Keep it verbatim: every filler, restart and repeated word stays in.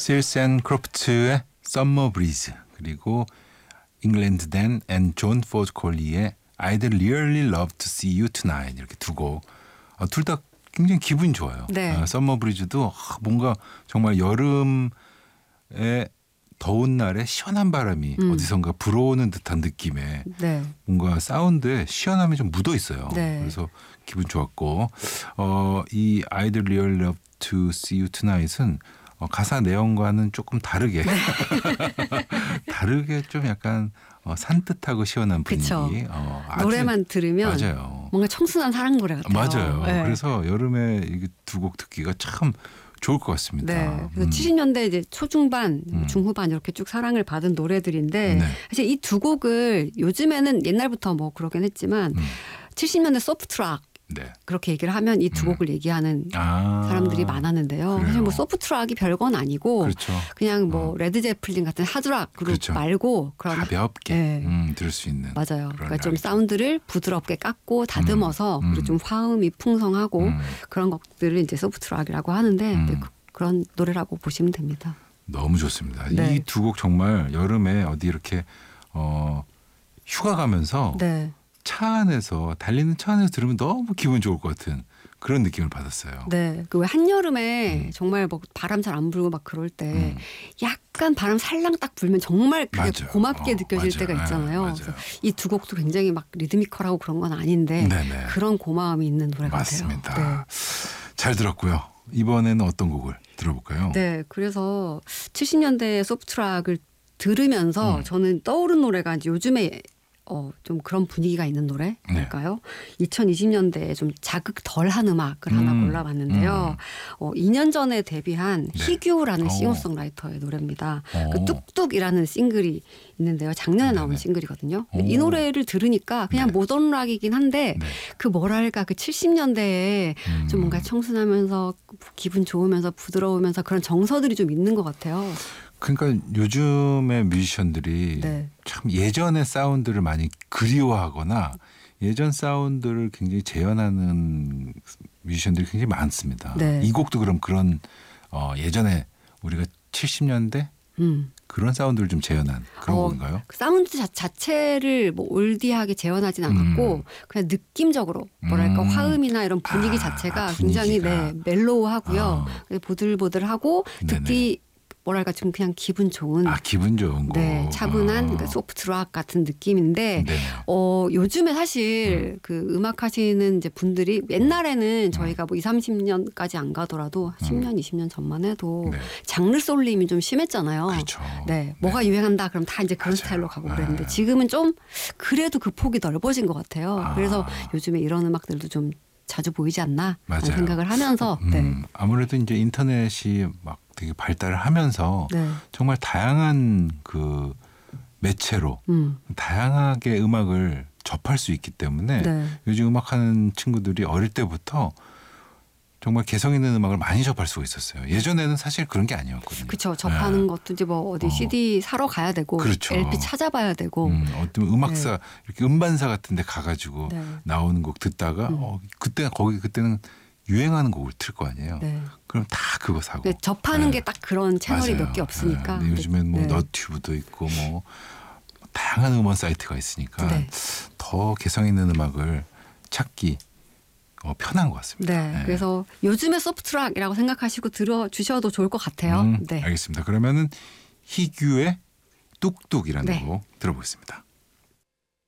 실스 앤 크로프트의 Summer Breeze 그리고 잉글랜드 댄 앤 존 포드 콜리의 I'd Really Love to See You Tonight 이렇게 두 곡. 아, 둘 다 굉장히 기분이 좋아요. 네. 아, Summer Breeze도 아, 뭔가 정말 여름에 더운 날에 시원한 바람이 음. 어디선가 불어오는 듯한 느낌의 네. 뭔가 사운드에 시원함이 좀 묻어 있어요. 네. 그래서 기분 좋았고 어, 이 I'd Really Love to See You Tonight은 어, 가사 내용과는 조금 다르게 네. 다르게 좀 약간 어, 산뜻하고 시원한 분위기. 어, 노래만 들으면 맞아요. 뭔가 청순한 사랑 노래 같아요. 맞아요. 네. 그래서 여름에 두 곡 듣기가 참 좋을 것 같습니다. 네. 그래서 음. 칠십 년대 이제 초중반, 음. 중후반 이렇게 쭉 사랑을 받은 노래들인데 네. 사실 이 두 곡을 요즘에는 옛날부터 뭐 그러긴 했지만 음. 칠십 년대 소프트락 네. 그렇게 얘기를 하면 이 두 음. 곡을 얘기하는 아. 사람들이 많았는데요. 그래요? 사실 뭐 소프트락이 별건 아니고 그렇죠. 그냥 뭐 어. 레드 제플린 같은 하드락 그룹 그렇죠. 말고 그런 가볍게 네. 음, 들을 수 있는 맞아요. 그러니까 좀 락이죠. 사운드를 부드럽게 깎고 다듬어서 음. 그리고 좀 화음이 풍성하고 음. 그런 것들을 이제 소프트락이라고 하는데 음. 네, 그, 그런 노래라고 보시면 됩니다. 너무 좋습니다. 네. 이 두 곡 정말 여름에 어디 이렇게 어, 휴가 가면서 네. 차 안에서 달리는 차 안에서 들으면 너무 기분 좋을 것 같은 그런 느낌을 받았어요. 네. 그 왜 한여름에 음. 정말 뭐 바람 잘 안 불고 막 그럴 때 음. 약간 바람 살랑 딱 불면 정말 그게 맞아요. 고맙게 어, 느껴질 맞아요. 때가 있잖아요. 네, 맞아요. 이 두 곡도 굉장히 막 리드미컬하고 그런 건 아닌데 네네. 그런 고마움이 있는 노래 맞습니다. 같아요. 잘 들었고요. 이번에는 어떤 곡을 들어볼까요? 네. 네. 그래서 칠십 년대 소프트락을 들으면서 음. 저는 떠오른 노래가 이제 요즘에 어, 좀 그런 분위기가 있는 노래일까요? 네. 이천이십 년대에 좀 자극 덜한 음악을 하나 음, 골라봤는데요. 음. 어, 이 년 전에 데뷔한 네. 희규라는 오. 싱어송라이터의 노래입니다. 오. 그 뚝뚝이라는 싱글이 있는데요. 작년에 네네. 나온 싱글이거든요. 오. 이 노래를 들으니까 그냥 네. 모던 락이긴 한데 네. 그 뭐랄까 그 칠십 년대에 음. 좀 뭔가 청순하면서 기분 좋으면서 부드러우면서 그런 정서들이 좀 있는 것 같아요. 그러니까 요즘의 뮤지션들이 네. 참 예전의 사운드를 많이 그리워하거나 예전 사운드를 굉장히 재현하는 뮤지션들이 굉장히 많습니다. 네. 이 곡도 그럼 그런 어 예전에 우리가 칠십 년대 음. 그런 사운드를 좀 재현한 그런 어, 건가요? 그 사운드 자, 자체를 뭐 올디하게 재현하진 않았고 음. 그냥 느낌적으로 뭐랄까 음. 화음이나 이런 분위기 아, 자체가 분위기가. 굉장히 네, 멜로우하고요. 어. 보들보들하고 네네. 듣기 뭐랄까 좀 그냥 기분 좋은 아 기분 좋은 거. 네, 차분한 어. 그러니까 소프트락 같은 느낌인데 네. 어, 요즘에 사실 음. 그 음악 하시는 이제 분들이 옛날에는 저희가 뭐 이삼십 년까지 안 가더라도 십 년, 이십 년 전만 해도 네. 장르 쏠림이 좀 심했잖아요. 그렇죠. 네, 뭐가 유행한다 그럼 다 이제 그런 맞아요. 스타일로 가고 네. 그랬는데 지금은 좀 그래도 그 폭이 넓어진 것 같아요. 아. 그래서 요즘에 이런 음악들도 좀 자주 보이지 않나 맞아요. 하는 생각을 하면서 음, 네. 아무래도 이제 인터넷이 막 되게 발달을 하면서 네. 정말 다양한 그 매체로 음. 다양하게 음악을 접할 수 있기 때문에 네. 요즘 음악하는 친구들이 어릴 때부터 정말 개성 있는 음악을 많이 접할 수가 있었어요. 예전에는 사실 그런 게 아니었거든요. 그렇죠. 접하는 네. 것도 이제 뭐 어디 어. 씨디 사러 가야 되고 그렇죠. 엘피 찾아봐야 되고 음, 어떤 음악사 이렇게 음반사 같은 데 가가지고 네. 나오는 곡 듣다가 음. 어, 그때 거기 그때는 유행하는 곡을 틀 거 아니에요. 네. 그럼 다 그거 사고. 그 접하는 네. 게 딱 그런 채널이 맞아요. 몇 개 없으니까. 네. 요즘엔 뭐 네. 너튜브도 있고 뭐 다양한 음원 사이트가 있으니까 네. 더 개성 있는 음악을 찾기 어, 편한 것 같습니다. 네. 네. 그래서 요즘의 소프트락이라고 생각하시고 들어주셔도 좋을 것 같아요. 음, 네. 알겠습니다. 그러면은 희규의 뚝뚝이라는 네. 곡 들어보겠습니다.